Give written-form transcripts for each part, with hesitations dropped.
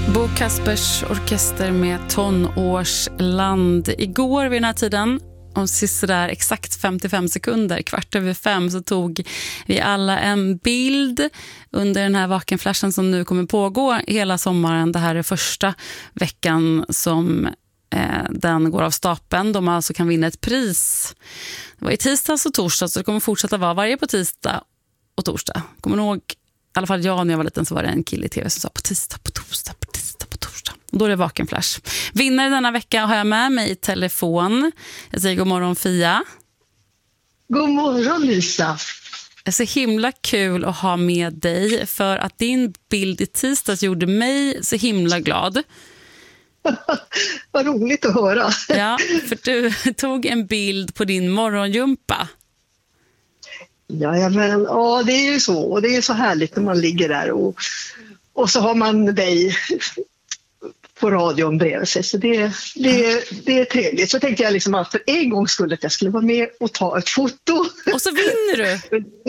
Bo Kaspers orkester med Tonårsland. Igår vid den här tiden, om sådär exakt 55 sekunder, 4:15, så tog vi alla en bild under den här vakenflashen som nu kommer pågå hela sommaren. Det här är första veckan som den går av stapeln. De alltså kan vinna ett pris. Det var i tisdags och torsdag, så det kommer fortsätta vara varje på tisdag och torsdag. Kommer ihåg, i alla fall jag när jag var liten, så var det en kille i tv som sa på tisdag, på torsdag, på tisdag, på torsdag. Och då är det vakenflash. Vinnare denna vecka har jag med mig i telefon. Jag säger god morgon, Fia. God morgon, Lisa. Det är så himla kul att ha med dig, för att din bild i tisdags gjorde mig så himla glad. Vad roligt att höra. Ja, för du tog en bild på din morgonjumpa. Ja, det är ju så. Och det är så härligt när man ligger där och så har man dig på radion bredvid sig. Så det är trevligt. Så tänkte jag liksom att för en gång att jag skulle vara med och ta ett foto. Och så vinner du.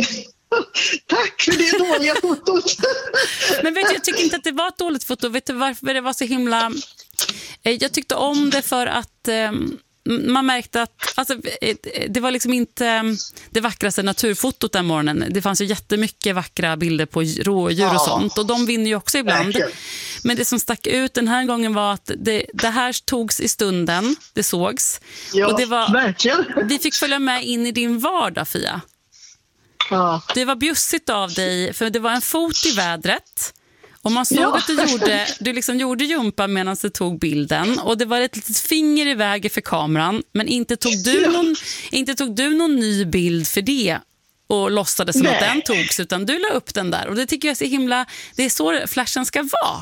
Tack för det dåliga fotot. Men vet du, jag tycker inte att det var ett dåligt foto. Vet du varför det var så himla... Jag tyckte om det för att man märkte att alltså, det var liksom inte det vackraste naturfotot den morgonen. Det fanns ju jättemycket vackra bilder på rådjur och sånt. Och de vinner ju också ibland. Verkligen. Men det som stack ut den här gången var att det här togs i stunden. Det sågs. Ja, och det var, verkligen. Vi fick följa med in i din vardag, Fia. Ja. Det var bjussigt av dig, för det var en fot i vädret. Och man såg att du liksom gjorde jumpa medan du tog bilden. Och det var ett litet finger i vägen för kameran. Men inte tog du någon ny bild för det och låtsades som att den togs, utan du la upp den där. Och det tycker jag är så himla... Det är så flashen ska vara.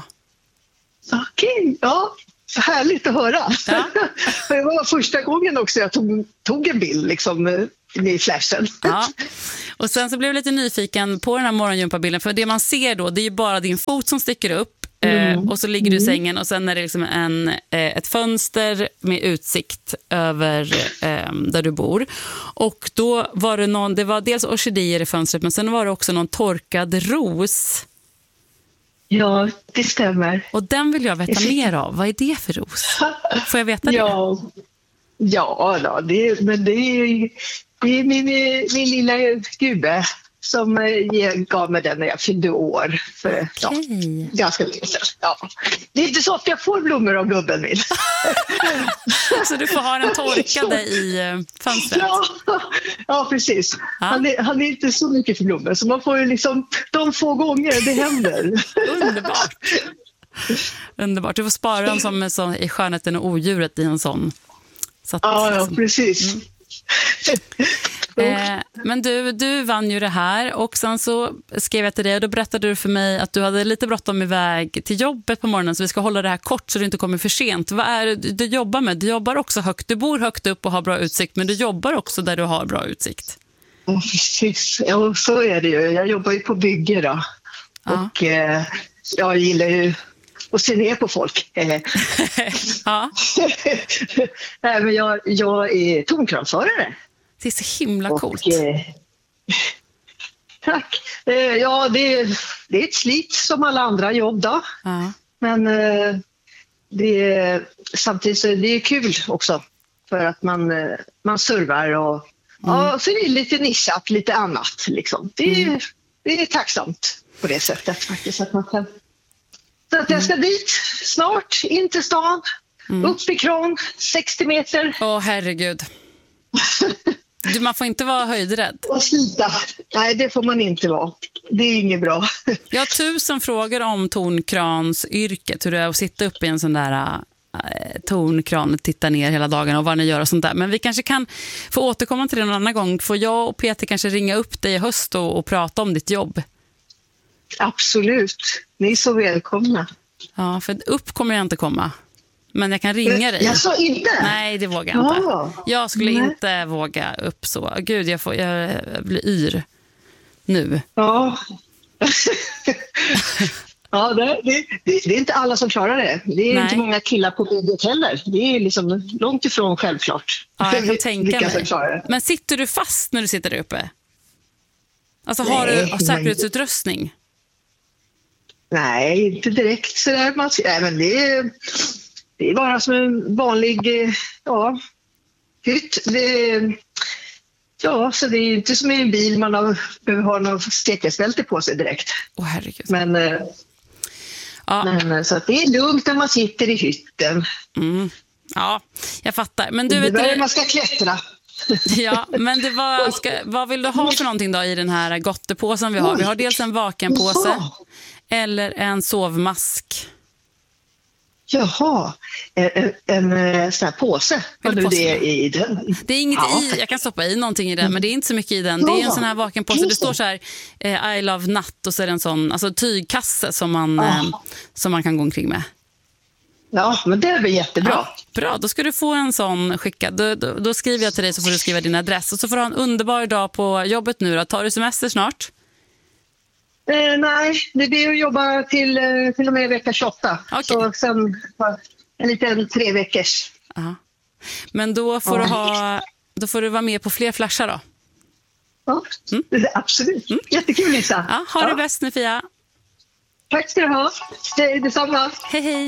Okej, ja. Härligt att höra. Ja. Det var första gången också jag tog en bild liksom i flashen. Ja. Och sen så blev jag lite nyfiken på den här morgonjumpabilden, för det man ser då, det är ju bara din fot som sticker upp och så ligger du i sängen, och sen är det liksom ett fönster med utsikt över där du bor. Och då var det var dels orkidéer i fönstret, men sen var det också någon torkad ros. Ja, det stämmer. Och den vill jag veta mer av. Vad är det för ros? Får jag veta det? Ja, det är min lilla gubbe som gav mig den när jag fyllde år för ganska länge sedan. Ja. Det är inte så att jag får blommor av gubben min. Så du får ha den torkade i fönstret? Ja, precis. Ja. Han är inte så mycket för blommor, så man får ju liksom de få gånger det händer. Underbart. Du får spara dem som i Skönheten och odjuret i en sån. Så att, ja, precis. Men du vann ju det här, och sen så skrev jag till dig och då berättade du för mig att du hade lite bråttom iväg till jobbet på morgonen, så vi ska hålla det här kort så du inte kommer för sent. Vad är det du jobbar med? Du jobbar också högt, du bor högt upp och har bra utsikt, men du jobbar också där du har bra utsikt. Precis, ja, så är det ju. Jag jobbar ju på bygge då. Och jag gillar ju och se ner på folk. Ja. Nej, men jag är tonkransförare. Det är så himla coolt. Tack. Ja, det är ett slit som alla andra jobb då. Ja. Men samtidigt så det är kul också. För att man servar och så är det lite nischat, lite annat. Liksom. Det är tacksamt på det sättet faktiskt. Att man kan... Så att jag ska dit snart, in till stan, upp i kran, 60 meter. Åh, herregud. Man får inte vara höjdrädd. Och slita. Nej, det får man inte vara. Det är inget bra. Jag har 1000 frågor om tonkransyrket. Hur det är att sitta upp i en sån där tonkran och titta ner hela dagen och vad ni gör och sånt där. Men vi kanske kan få återkomma till det någon annan gång. Får jag och Peter kanske ringa upp dig i höst och prata om ditt jobb? Absolut. Ni är så välkomna. Ja, för upp kommer jag inte komma. Men jag kan ringa dig. Jag sa inte? Nej, det vågar jag inte. Jag skulle inte våga upp så. Gud, jag blir yr nu. Ja. Ja, det är inte alla som klarar det. Det är inte många killar på bygget heller. Det är liksom långt ifrån självklart. Ja, jag kan tänka mig. Men sitter du fast när du sitter där uppe? Alltså har du säkerhetsutrustning? Nej, inte direkt sådär. Men det är bara som en vanlig hytt. Så det är inte som i en bil man behöver ha någon säkerhetsbälte på sig direkt. Herregud. Men så att det är lugnt när man sitter i hytten. Ja, jag fattar. Men du det vet man ska klättra. Ja, men vad vill du ha för någonting då i den här gottepåsen vi har? Vi har dels en vakenpåse eller en sovmask. Jaha, en sån här påse. Vad nu det är i den? Det är inget i, jag kan stoppa i någonting i den, men det är inte så mycket i den. Det är en sån här vakenpåse. Det står så här I love natt och så är det en sån tygkasse som man kan gå omkring med. Ja, men det blir jättebra. Ja, bra, då ska du få en sån skickad. Då skriver jag till dig, så får du skriva din adress. Och så får du ha en underbar dag på jobbet nu då. Tar du semester snart? Nej, det blir att jobba till och med vecka 28. Okay. Så sen en liten 3 veckors. Aha. Men då får du vara med på fler flashar då? Ja, absolut. Jättekul, Lisa. Ja, ha det bäst nu, Fia. Tack ska du ha. Det är detsamma. Hej, hej.